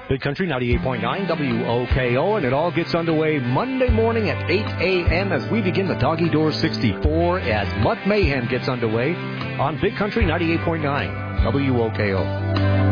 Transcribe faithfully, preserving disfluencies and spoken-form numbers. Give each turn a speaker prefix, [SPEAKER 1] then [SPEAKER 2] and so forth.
[SPEAKER 1] Big Country ninety-eight point nine W O K O, and it all gets underway Monday morning at eight a.m. as we begin the Doggy Door sixty-four as Mutt Mayhem gets underway on Big Country ninety-eight point nine W O K O.